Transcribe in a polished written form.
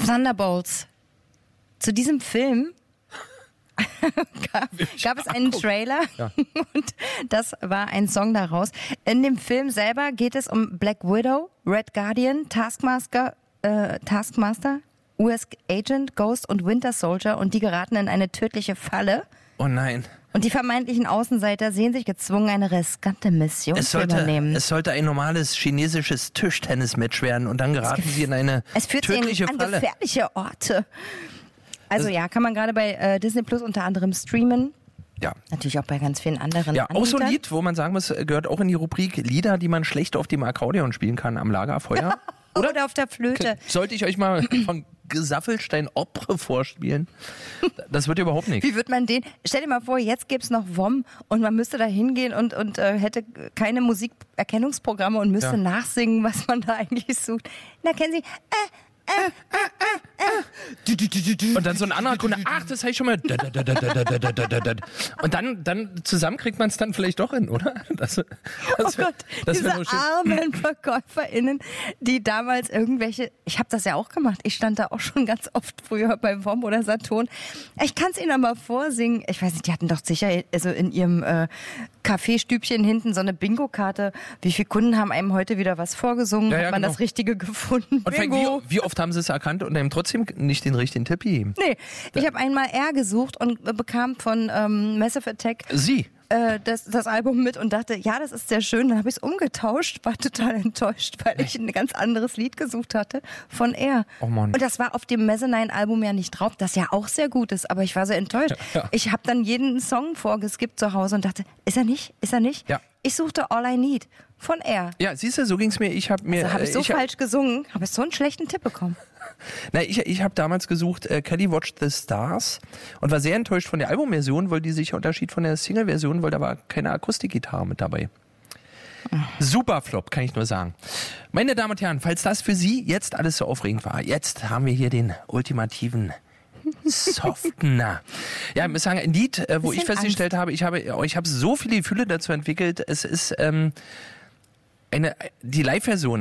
Thunderbolts. Zu diesem Film gab es einen Trailer und das war ein Song daraus. In dem Film selber geht es um Black Widow, Red Guardian, Taskmaster, US Agent, Ghost und Winter Soldier und die geraten in eine tödliche Falle. Oh nein. Und die vermeintlichen Außenseiter sehen sich gezwungen, eine riskante Mission zu übernehmen. Es sollte ein normales chinesisches Tischtennis-Match werden und dann geraten sie in eine tödliche Falle. Falle. An gefährliche Orte. Also kann man gerade bei Disney Plus unter anderem streamen. Ja. Natürlich auch bei ganz vielen anderen Ja, auch so ein Anbietern. Lied, wo man sagen muss, gehört auch in die Rubrik Lieder, die man schlecht auf dem Akkordeon spielen kann am Lagerfeuer. Oder auf der Flöte. Sollte ich euch mal von Gesaffelstein Opre vorspielen? Das wird überhaupt nichts. Wie wird man den? Stell dir mal vor, jetzt gäbe es noch WOM und man müsste da hingehen und hätte keine Musikerkennungsprogramme und müsste nachsingen, was man da eigentlich sucht. Na, kennen Sie? Und dann so ein anderer Kunde, ach, das habe ich schon mal. Und dann zusammen kriegt man es dann vielleicht doch hin, oder? Das diese armen VerkäuferInnen, die damals ich habe das ja auch gemacht, ich stand da auch schon ganz oft früher bei WOM oder Saturn. Ich kann es Ihnen aber vorsingen. Ich weiß nicht, die hatten doch sicher also in ihrem Kaffeestübchen hinten so eine Bingo-Karte. Wie viele Kunden haben einem heute wieder was vorgesungen? Hat man das Richtige gefunden? Und Bingo. wie oft haben sie es erkannt und einem trotzdem nicht den richtigen Tipp gegeben? Nee, ich habe einmal R gesucht und bekam von Massive Attack das Album mit und dachte, ja, das ist sehr schön. Dann habe ich es umgetauscht, war total enttäuscht, weil ich ein ganz anderes Lied gesucht hatte von R. Oh Mann. Und das war auf dem Mezzanine-Album ja nicht drauf, das ja auch sehr gut ist, aber ich war so enttäuscht. Ja. Ich habe dann jeden Song vorgeskippt zu Hause und dachte, ist er nicht? Ist er nicht? Ja. Ich suchte All I Need von R. Ja, siehst du, so ging es mir. Habe ich falsch gesungen, habe ich so einen schlechten Tipp bekommen. Na, ich habe damals gesucht Kelly Watched the Stars und war sehr enttäuscht von der Albumversion, weil die sich unterschied von der Single-Version, weil da war keine Akustikgitarre mit dabei. Super Flop, kann ich nur sagen. Meine Damen und Herren, falls das für Sie jetzt alles so aufregend war, jetzt haben wir hier den ultimativen Softener. Ja, ich muss sagen, ein Lied, wo ich festgestellt habe, ich habe so viele Gefühle dazu entwickelt. Es ist die Live-Version